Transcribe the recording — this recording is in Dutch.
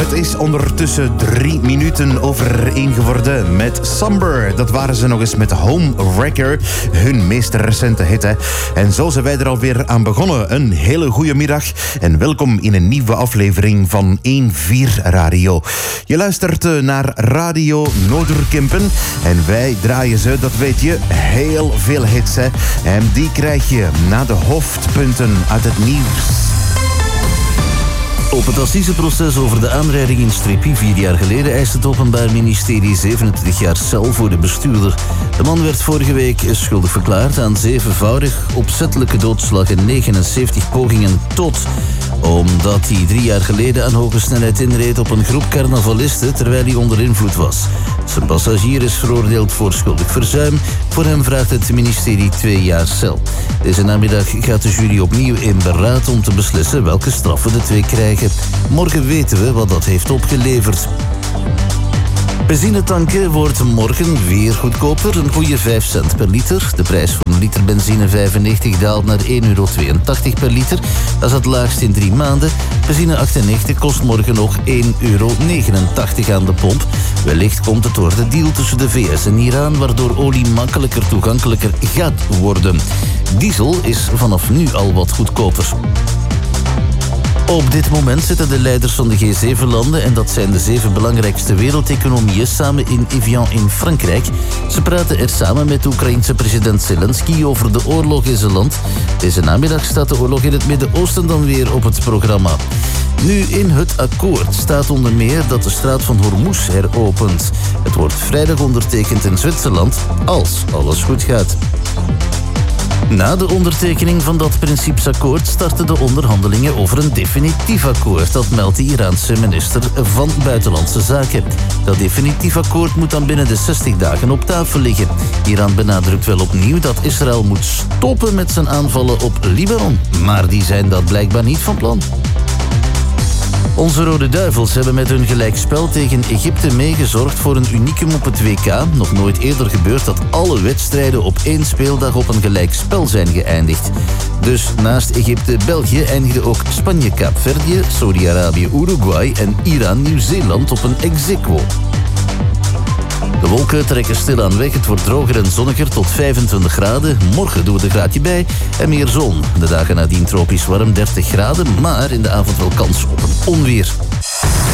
Het is ondertussen 3 minuten over 1 geworden met Somber. Dat waren ze nog eens met Homewrecker, hun meest recente hit. Hè. En zo zijn wij er alweer aan begonnen. Een hele goede middag en welkom in een nieuwe aflevering van 1-4 Radio. Je luistert naar Radio Noorderkempen en wij draaien ze, dat weet je, heel veel hits. Hè. En die krijg je na de hoofdpunten uit het nieuws. Op het assiseproces over de aanrijding in Strepi 4 jaar geleden eist het Openbaar Ministerie 27 jaar cel voor de bestuurder. De man werd vorige week schuldig verklaard aan 7-voudig opzettelijke doodslag en 79 pogingen tot. Omdat hij 3 jaar geleden aan hoge snelheid inreed op een groep carnavalisten terwijl hij onder invloed was. Zijn passagier is veroordeeld voor schuldig verzuim. Voor hem vraagt het ministerie 2 jaar cel. Deze namiddag gaat de jury opnieuw in beraad om te beslissen welke straffen de twee krijgen. Morgen weten we wat dat heeft opgeleverd. Benzinetanken wordt morgen weer goedkoper, een goede 5 cent per liter. De prijs voor een liter benzine 95 daalt naar €1,82 per liter. Dat is het laagst in 3 maanden. Benzine 98 kost morgen nog €1,89 aan de pomp. Wellicht komt het door de deal tussen de VS en Iran, waardoor olie makkelijker toegankelijker gaat worden. Diesel is vanaf nu al wat goedkoper. Op dit moment zitten de leiders van de G7-landen, en dat zijn de 7 belangrijkste wereldeconomieën, samen in Evian in Frankrijk. Ze praten er samen met de Oekraïense president Zelensky over de oorlog in zijn land. Deze namiddag staat de oorlog in het Midden-Oosten dan weer op het programma. Nu, in het akkoord staat onder meer dat de straat van Hormuz heropent. Het wordt vrijdag ondertekend in Zwitserland, als alles goed gaat. Na de ondertekening van dat principesakkoord starten de onderhandelingen over een definitief akkoord. Dat meldt de Iraanse minister van Buitenlandse Zaken. Dat definitief akkoord moet dan binnen de 60 dagen op tafel liggen. Iran benadrukt wel opnieuw dat Israël moet stoppen met zijn aanvallen op Libanon. Maar die zijn dat blijkbaar niet van plan. Onze Rode Duivels hebben met hun gelijkspel tegen Egypte meegezorgd voor een unicum op het WK. Nog nooit eerder gebeurd dat alle wedstrijden op 1 speeldag op een gelijkspel zijn geëindigd. Dus naast Egypte-België eindigde ook Spanje-Kaapverdië, Saudi-Arabië, Uruguay en Iran-Nieuw-Zeeland op een ex aequo. De wolken trekken stilaan weg, het wordt droger en zonniger tot 25 graden. Morgen doen we een graadje bij en meer zon. De dagen nadien tropisch warm 30 graden, maar in de avond wel kans op een onweer.